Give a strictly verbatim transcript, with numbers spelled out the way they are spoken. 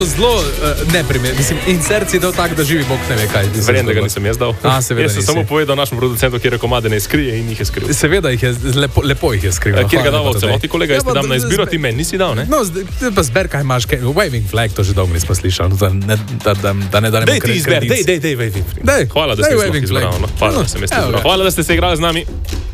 Zelo uh, neprimerno. Mislim, insert si dal tak, da živi Bog ne ve kaj. Verjem, da ga nisem jaz dal. A, seveda jaz sem nisi. samo povedal našemu producentu, kjer je komade ne skrije in jih je skril. Seveda jih je, lepo, lepo jih je skril. Uh, kjer ga dal v celoti, kolega, jaz Ja, ti dam pa na izbiro, zbe- ti meni nisi dal, ne? No, zdaj pa zber, kaj imaš, kaj, waving flag, to že dolgo nismo slišali, da ne, da, da, da ne danemo Dej ti izber, dej, dej, dej, waving flag. Dej, Hvala, da dej ste waving izbrali. flag. No. Hvala, No, da ste me evo ga. izbrali. Hvala, da ste se igrali z nami.